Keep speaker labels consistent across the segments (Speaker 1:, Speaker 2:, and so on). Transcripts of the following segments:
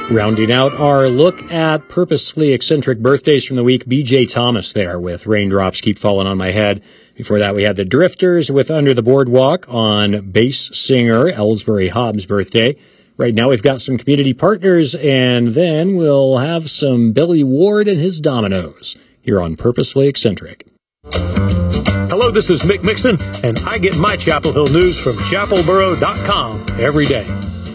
Speaker 1: Rounding out our look at purposefully eccentric birthdays from the week, B.J. Thomas there with Raindrops Keep Falling on My Head. Before that, we had the Drifters with Under the Boardwalk on bass singer Ellsbury Hobbs' birthday. Right now, we've got some community partners, and then we'll have some Billy Ward and his Dominoes here on Purposefully Eccentric.
Speaker 2: Hello, this is Mick Mixon, and I get my Chapel Hill news from chapelboro.com every day.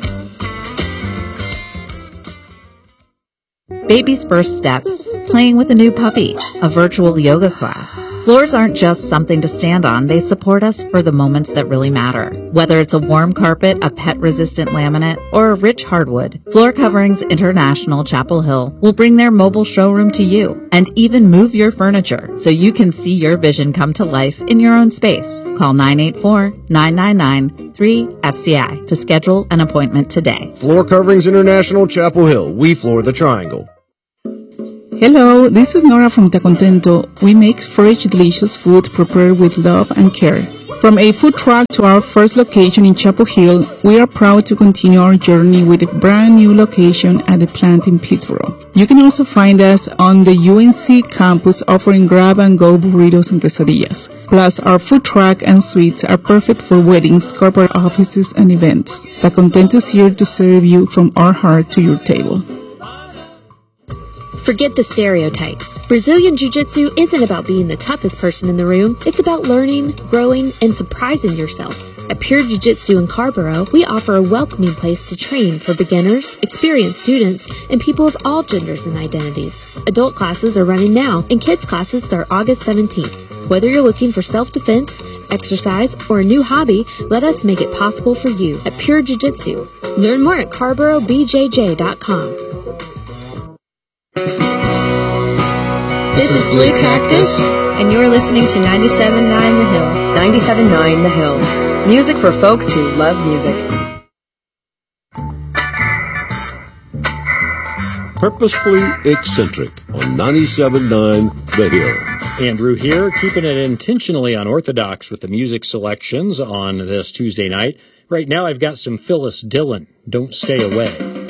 Speaker 3: Baby's first steps, playing with a new puppy, a virtual yoga class. Floors aren't just something to stand on, they support us for the moments that really matter. Whether it's a warm carpet, a pet-resistant laminate, or a rich hardwood, Floor Coverings International Chapel Hill will bring their mobile showroom to you and even move your furniture so you can see your vision come to life in your own space. Call 984-999-3FCI to schedule an appointment today.
Speaker 4: Floor Coverings International Chapel Hill. We floor the triangle.
Speaker 5: Hello, this is Nora from Te Contento. We make fresh, delicious food prepared with love and care. From a food truck to our first location in Chapel Hill, we are proud to continue our journey with a brand new location at the plant in Pittsboro. You can also find us on the UNC campus offering grab-and-go burritos and quesadillas. Plus, our food truck and suites are perfect for weddings, corporate offices, and events. Te Contento is here to serve you from our heart to your table.
Speaker 6: Forget the stereotypes. Brazilian Jiu-Jitsu isn't about being the toughest person in the room. It's about learning, growing, and surprising yourself. At Pure Jiu-Jitsu in Carborough, we offer a welcoming place to train for beginners, experienced students, and people of all genders and identities. Adult classes are running now, and kids classes start August 17th. Whether you're looking for self-defense, exercise, or a new hobby, let us make it possible for you at Pure Jiu-Jitsu. Learn more at carboroughbjj.com.
Speaker 7: This is Blue Cactus, and you're listening to 97.9 The Hill.
Speaker 8: 97.9 The Hill. Music for folks who love music.
Speaker 9: Purposefully Eccentric on 97.9 The Hill.
Speaker 1: Andrew here, keeping it intentionally unorthodox with the music selections on this Tuesday night. Right now, I've got some Phyllis Dillon, Don't Stay Away.